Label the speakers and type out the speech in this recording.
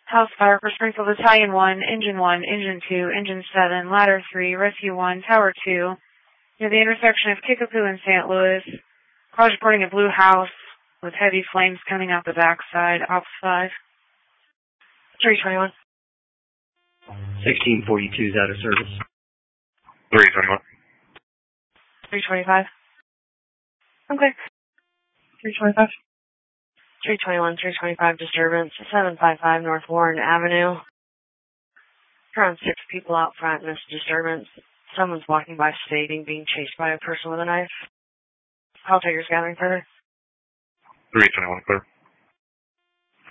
Speaker 1: House fire for Springfield Battalion 1, Engine 2, Engine 7, Ladder 3, Rescue 1, Tower 2, near the intersection of Kickapoo and St. Louis. Cars reporting a blue house with heavy flames coming out the backside, Ops 5.
Speaker 2: 321.
Speaker 3: 1642 is out of service.
Speaker 4: 321.
Speaker 2: 325.
Speaker 1: Okay.
Speaker 2: 325. 321, 325 disturbance, 755 North Warren Avenue. Around 6 people out front in this disturbance. Someone's walking by stating being chased by a person with a knife. Call takers gathering further.
Speaker 4: 321, clear.